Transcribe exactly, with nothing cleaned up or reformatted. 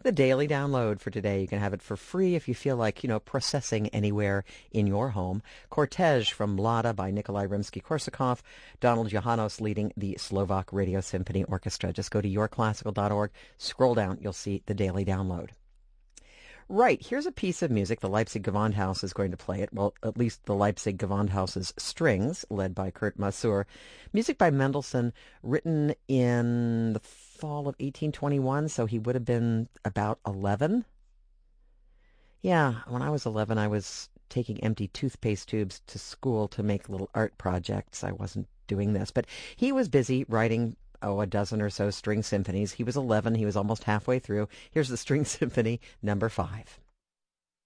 The daily download for today. You can have it for free if you feel like, you know, processing anywhere in your home. Cortege from Mlada by Nikolai Rimsky-Korsakov. Donald Johannos leading the Slovak Radio Symphony Orchestra. Just go to your classical dot org. Scroll down. You'll see the daily download. Right, here's a piece of music. The Leipzig Gewandhaus is going to play it. Well, at least the Leipzig Gewandhaus's strings, led by Kurt Masur. Music by Mendelssohn, written in the fall of eighteen twenty-one, so he would have been about eleven. Yeah, when I was eleven, I was taking empty toothpaste tubes to school to make little art projects. I wasn't doing this, but he was busy writing oh, a dozen or so string symphonies. He was eleven. He was almost halfway through. Here's the String Symphony number five.